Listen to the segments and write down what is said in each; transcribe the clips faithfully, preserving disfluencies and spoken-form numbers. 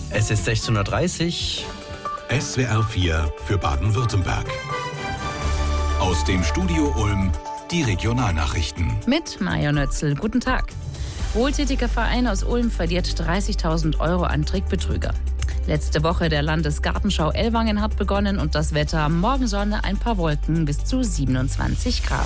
Es ist sechzehn Uhr dreißig. S W R vier für Baden-Württemberg. Aus dem Studio Ulm die Regionalnachrichten. Mit Maja Nötzl. Guten Tag. Wohltätiger Verein aus Ulm verliert dreißigtausend Euro an Trickbetrüger. Letzte Woche der Landesgartenschau Ellwangen hat begonnen und das Wetter: morgen Sonne, ein paar Wolken, bis zu siebenundzwanzig Grad.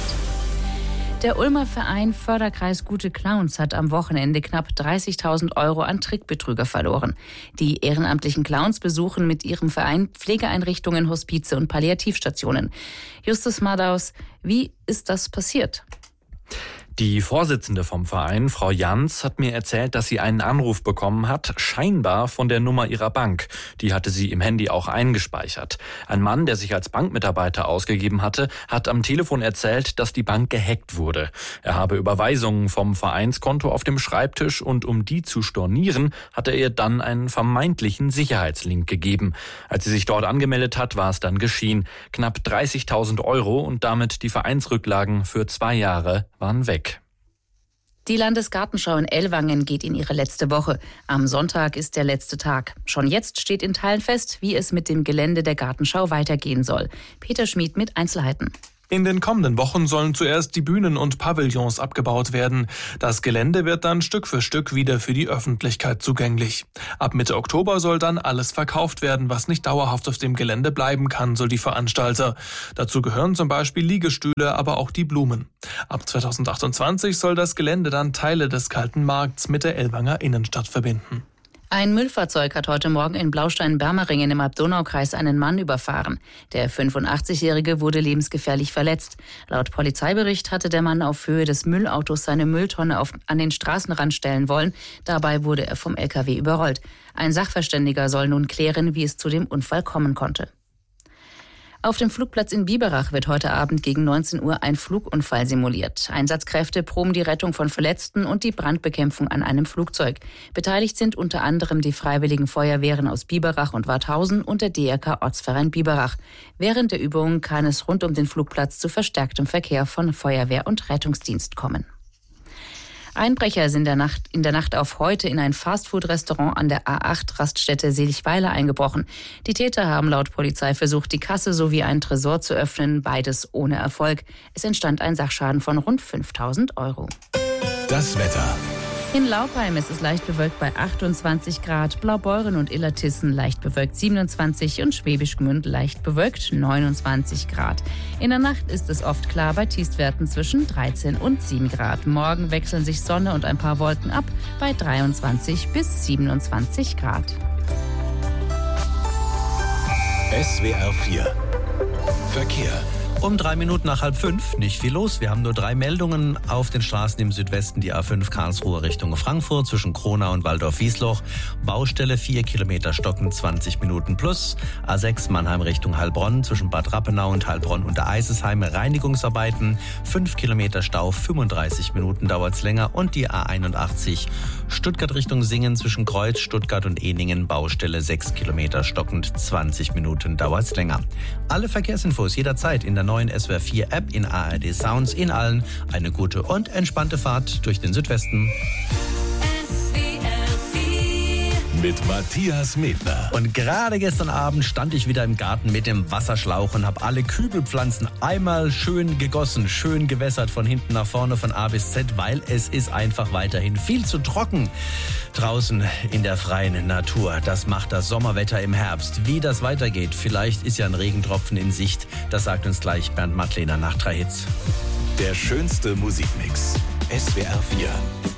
Der Ulmer Verein Förderkreis Gute Clowns hat am Wochenende knapp dreißigtausend Euro an Trickbetrüger verloren. Die ehrenamtlichen Clowns besuchen mit ihrem Verein Pflegeeinrichtungen, Hospize und Palliativstationen. Justus Madaus, wie ist das passiert? Die Vorsitzende vom Verein, Frau Jans, hat mir erzählt, dass sie einen Anruf bekommen hat, scheinbar von der Nummer ihrer Bank. Die hatte sie im Handy auch eingespeichert. Ein Mann, der sich als Bankmitarbeiter ausgegeben hatte, hat am Telefon erzählt, dass die Bank gehackt wurde. Er habe Überweisungen vom Vereinskonto auf dem Schreibtisch und um die zu stornieren, hat er ihr dann einen vermeintlichen Sicherheitslink gegeben. Als sie sich dort angemeldet hat, war es dann geschehen. Knapp dreißigtausend Euro und damit die Vereinsrücklagen für zwei Jahre waren weg. Die Landesgartenschau in Ellwangen geht in ihre letzte Woche. Am Sonntag ist der letzte Tag. Schon jetzt steht in Teilen fest, wie es mit dem Gelände der Gartenschau weitergehen soll. Peter Schmid mit Einzelheiten. In den kommenden Wochen sollen zuerst die Bühnen und Pavillons abgebaut werden. Das Gelände wird dann Stück für Stück wieder für die Öffentlichkeit zugänglich. Ab Mitte Oktober soll dann alles verkauft werden, was nicht dauerhaft auf dem Gelände bleiben kann, so die Veranstalter. Dazu gehören zum Beispiel Liegestühle, aber auch die Blumen. Ab zweitausendachtundzwanzig soll das Gelände dann Teile des Kalten Markts mit der Ellwanger Innenstadt verbinden. Ein Müllfahrzeug hat heute Morgen in Blaustein-Bermeringen im Abdonaukreis einen Mann überfahren. Der fünfundachtzig-Jährige wurde lebensgefährlich verletzt. Laut Polizeibericht hatte der Mann auf Höhe des Müllautos seine Mülltonne auf, an den Straßenrand stellen wollen. Dabei wurde er vom L K W überrollt. Ein Sachverständiger soll nun klären, wie es zu dem Unfall kommen konnte. Auf dem Flugplatz in Biberach wird heute Abend gegen neunzehn Uhr ein Flugunfall simuliert. Einsatzkräfte proben die Rettung von Verletzten und die Brandbekämpfung an einem Flugzeug. Beteiligt sind unter anderem die Freiwilligen Feuerwehren aus Biberach und Warthausen und der D R K Ortsverein Biberach. Während der Übung kann es rund um den Flugplatz zu verstärktem Verkehr von Feuerwehr und Rettungsdienst kommen. Einbrecher sind der Nacht, in der Nacht auf heute in ein Fastfood-Restaurant an der A acht Raststätte Seligweiler eingebrochen. Die Täter haben laut Polizei versucht, die Kasse sowie einen Tresor zu öffnen, beides ohne Erfolg. Es entstand ein Sachschaden von rund fünftausend Euro. Das Wetter. In Laupheim ist es leicht bewölkt bei achtundzwanzig Grad, Blaubeuren und Illertissen leicht bewölkt siebenundzwanzig und Schwäbisch Gmünd leicht bewölkt neunundzwanzig Grad. In der Nacht ist es oft klar bei Tiefstwerten zwischen dreizehn und sieben Grad. Morgen wechseln sich Sonne und ein paar Wolken ab bei dreiundzwanzig bis siebenundzwanzig Grad. S W R vier Verkehr. Um drei Minuten nach halb fünf, nicht viel los. Wir haben nur drei Meldungen auf den Straßen im Südwesten. Die A fünf Karlsruhe Richtung Frankfurt zwischen Kronau und Waldorf-Wiesloch. Baustelle vier Kilometer stocken, zwanzig Minuten plus. A sechs Mannheim Richtung Heilbronn zwischen Bad Rappenau und Heilbronn unter Eisesheim. Reinigungsarbeiten, fünf Kilometer Stau, fünfunddreißig Minuten dauert's länger. Und die A einundachtzig Stuttgart Richtung Singen zwischen Kreuz, Stuttgart und Ehningen. Baustelle sechs Kilometer stockend, zwanzig Minuten dauert's länger. Alle Verkehrsinfos jederzeit in der neuen S W R vier App, in A R D Sounds, in allen. Eine gute und entspannte Fahrt durch den Südwesten. Mit Matthias Medner. Und gerade gestern Abend stand ich wieder im Garten mit dem Wasserschlauch und habe alle Kübelpflanzen einmal schön gegossen, schön gewässert von hinten nach vorne, von A bis Z, weil es ist einfach weiterhin viel zu trocken draußen in der freien Natur. Das macht das Sommerwetter im Herbst. Wie das weitergeht, vielleicht ist ja ein Regentropfen in Sicht. Das sagt uns gleich Bernd Mattlener nach drei Hits. Der schönste Musikmix. S W R vier.